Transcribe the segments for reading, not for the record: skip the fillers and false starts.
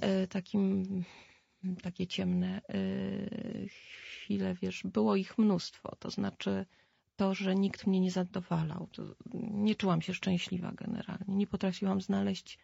takie ciemne chwile, wiesz, było ich mnóstwo. To znaczy to, że nikt mnie nie zadowalał. Nie czułam się szczęśliwa generalnie. Nie potrafiłam znaleźć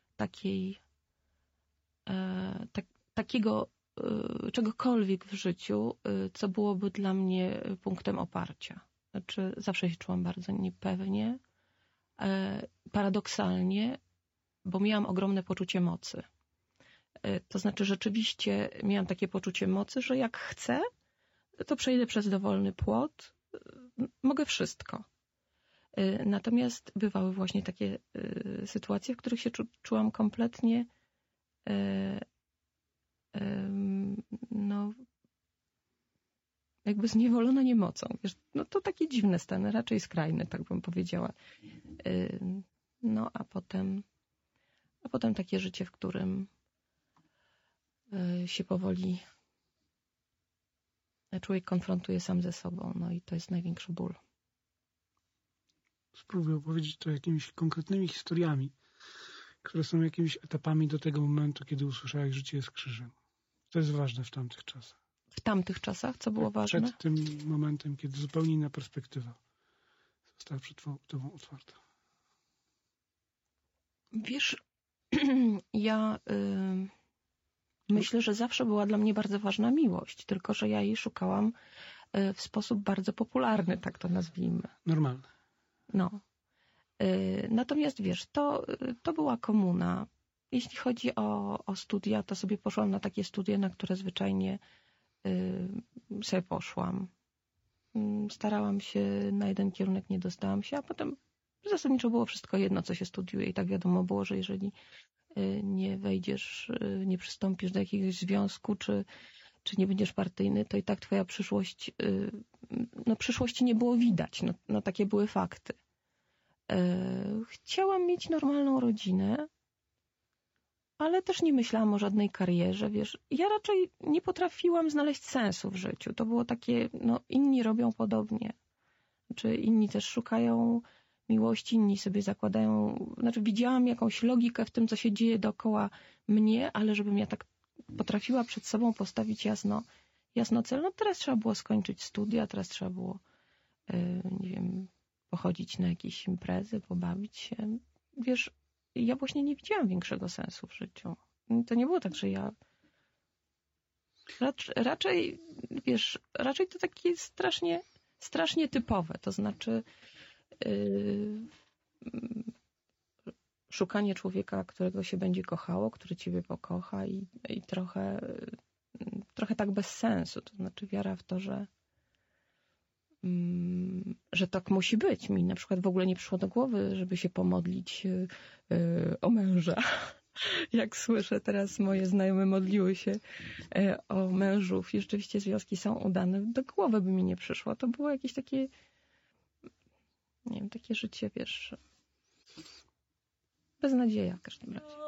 takiego czegokolwiek w życiu, co byłoby dla mnie punktem oparcia. Znaczy, zawsze się czułam bardzo niepewnie, paradoksalnie, bo miałam ogromne poczucie mocy. To znaczy, rzeczywiście miałam takie poczucie mocy, że jak chcę, to przejdę przez dowolny płot, mogę wszystko. Natomiast bywały właśnie takie sytuacje, w których się czułam kompletnie jakby zniewolona niemocą. Wiesz, no to takie dziwne stany, raczej skrajne, tak bym powiedziała. No a potem takie życie, w którym się powoli człowiek konfrontuje sam ze sobą, no i to jest największy ból. Spróbuję opowiedzieć to jakimiś konkretnymi historiami, które są jakimiś etapami do tego momentu, kiedy usłyszałeś, że życie jest krzyżem. To jest ważne w tamtych czasach. W tamtych czasach? Co było ważne? Przed tym momentem, kiedy zupełnie inna perspektywa została przed tobą otwarta. Wiesz, ja myślę, że zawsze była dla mnie bardzo ważna miłość, tylko że ja jej szukałam w sposób bardzo popularny, tak to nazwijmy. Normalny. No. Natomiast wiesz, to była komuna. Jeśli chodzi o studia, to sobie poszłam na takie studia, na które zwyczajnie sobie poszłam. Starałam się na jeden kierunek, nie dostałam się, a potem zasadniczo było wszystko jedno, co się studiuje i tak wiadomo było, że jeżeli nie wejdziesz, nie przystąpisz do jakiegoś związku, czy nie będziesz partyjny, to i tak twoja przyszłość, przyszłości nie było widać. No takie były fakty. Chciałam mieć normalną rodzinę, ale też nie myślałam o żadnej karierze, wiesz. Ja raczej nie potrafiłam znaleźć sensu w życiu. To było takie, inni robią podobnie. Czy inni też szukają miłości, inni sobie zakładają, widziałam jakąś logikę w tym, co się dzieje dookoła mnie, ale żebym ja tak potrafiła przed sobą postawić jasno cel. Teraz trzeba było skończyć studia, teraz trzeba było, nie wiem, pochodzić na jakieś imprezy, pobawić się. Wiesz, ja właśnie nie widziałam większego sensu w życiu. To nie było tak, że ja raczej, wiesz, raczej to takie strasznie typowe. To znaczy szukanie człowieka, którego się będzie kochało, który ciebie pokocha i trochę tak bez sensu. To znaczy wiara w to, że tak musi być. Mi na przykład w ogóle nie przyszło do głowy, żeby się pomodlić o męża. Jak słyszę teraz, moje znajome modliły się o mężów i rzeczywiście związki są udane. Do głowy by mi nie przyszło. To było jakieś takie, nie wiem, takie życie, wiesz, beznadzieja w każdym razie.